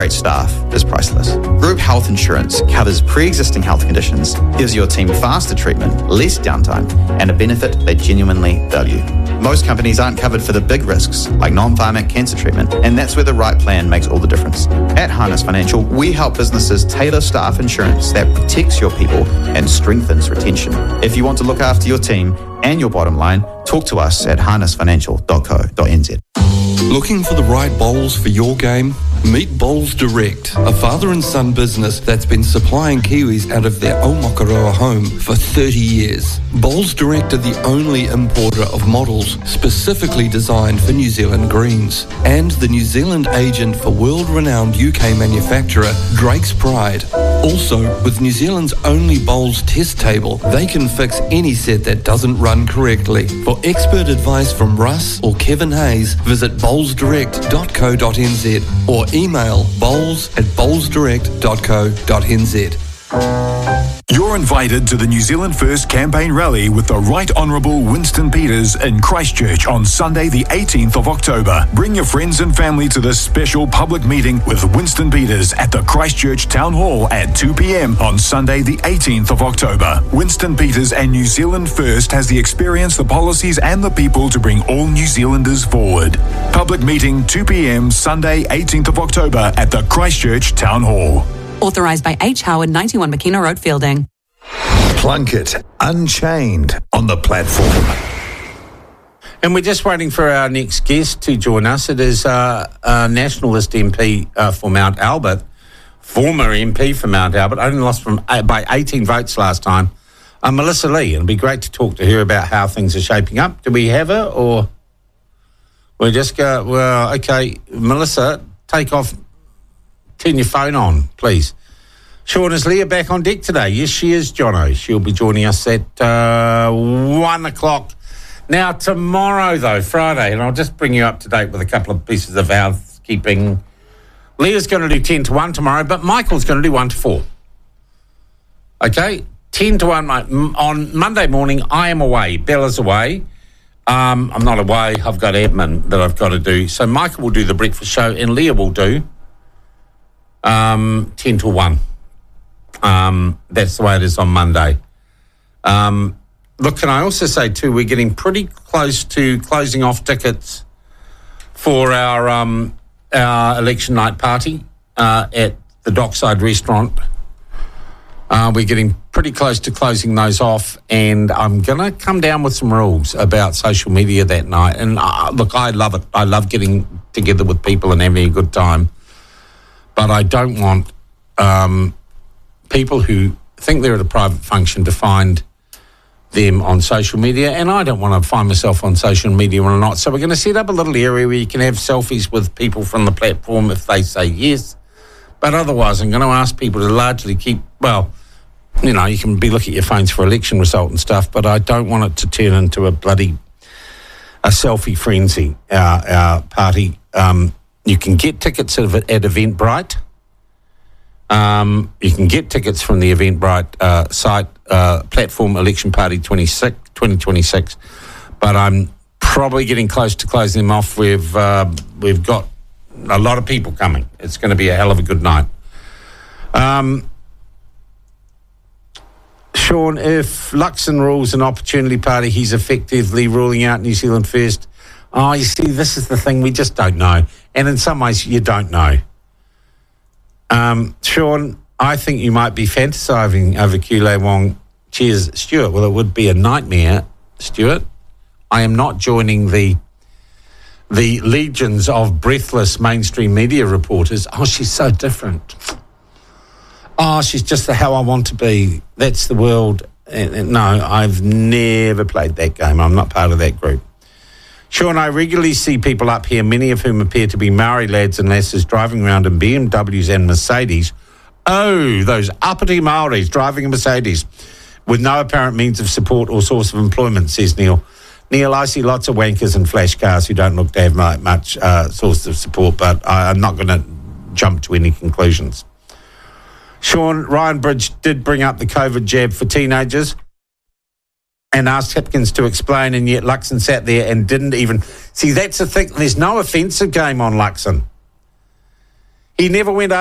great staff is priceless. Group health insurance covers pre-existing health conditions, gives your team faster treatment, less downtime, and a benefit they genuinely value. Most companies aren't covered for the big risks, like non-pharmac cancer treatment, and that's where the right plan makes all the difference. At Harness Financial, we help businesses tailor staff insurance that protects your people and strengthens retention. If you want to look after your team and your bottom line, talk to us at harnessfinancial.co.nz. Looking for the right bowls for your game? Meet Bowls Direct, a father and son business that's been supplying Kiwis out of their Aomakaroa home for 30 years. Bowls Direct are the only importer of models specifically designed for New Zealand greens, and the New Zealand agent for world-renowned UK manufacturer Drake's Pride. Also, with New Zealand's only bowls test table, they can fix any set that doesn't run correctly. For expert advice from Russ or Kevin Hayes, visit bowlsdirect.co.nz or email bowls@bowlsdirect.co.nz. You're invited to the New Zealand First campaign rally with the Right Honourable Winston Peters in Christchurch on Sunday the 18th of October. Bring your friends and family to this special public meeting with Winston Peters at the Christchurch Town Hall at 2 p.m. on Sunday the 18th of October. Winston Peters and New Zealand First has the experience, the policies and the people to bring all New Zealanders forward. Public meeting 2 p.m. Sunday 18th of October at the Christchurch Town Hall. Authorised by H. Howard, 91 McKenna Road, Fielding. Plunkett Unchained on the platform. And we're just waiting for our next guest to join us. It is a Nationalist MP for Mount Albert, former MP for Mount Albert, only lost by 18 votes last time, Melissa Lee. It'll be great to talk to her about how things are shaping up. Do we have her, or we just go, well, okay, Melissa, take off. Turn your phone on, please. Sean, is Leah back on deck today? Yes, she is, Jono. She'll be joining us at 1 o'clock. Now, tomorrow, though, Friday, and I'll just bring you up to date with a couple of pieces of housekeeping. Leah's going to do 10 to 1 tomorrow, but Michael's going to do 1 to 4. Okay? 10 to 1. On Monday morning, I am away. Bella's away. I'm not away. I've got admin that I've got to do. So Michael will do the breakfast show, and Leah will do 10 to 1. That's the way it is on Monday. Look, can I also say too, we're getting pretty close to closing off tickets for our election night party at the Dockside Restaurant. We're getting pretty close to closing those off, and I'm going to come down with some rules about social media that night. And look, I love it. I love getting together with people and having a good time. But I don't want people who think they're at a private function to find them on social media, and I don't want to find myself on social media when I'm not. So we're going to set up a little area where you can have selfies with people from the platform if they say yes. But otherwise, I'm going to ask people to largely keep, well, you know, you can be looking at your phones for election result and stuff, but I don't want it to turn into a selfie frenzy, our party. You can get tickets at Eventbrite. You can get tickets from the Eventbrite site, platform Election Party 2026. But I'm probably getting close to closing them off. We've got a lot of people coming. It's going to be a hell of a good night. Sean, if Luxon rules an opportunity party, he's effectively ruling out New Zealand First. Oh, you see, this is the thing. We just don't know. And in some ways, you don't know. Sean, I think you might be fantasising over Kule Wong. Cheers, Stuart. Well, it would be a nightmare, Stuart. I am not joining the legions of breathless mainstream media reporters. Oh, she's so different. Oh, she's just how I want to be. That's the world. No, I've never played that game. I'm not part of that group. Sean, I regularly see people up here, many of whom appear to be Maori lads and lasses driving around in BMWs and Mercedes. Oh, those uppity Maoris driving a Mercedes with no apparent means of support or source of employment, says Neil. Neil, I see lots of wankers and flash cars who don't look to have much source of support, but I'm not going to jump to any conclusions. Sean, Ryan Bridge did bring up the COVID jab for teenagers and asked Hipkins to explain, and yet Luxon sat there and didn't even... See, that's the thing. There's no offensive game on Luxon. He never went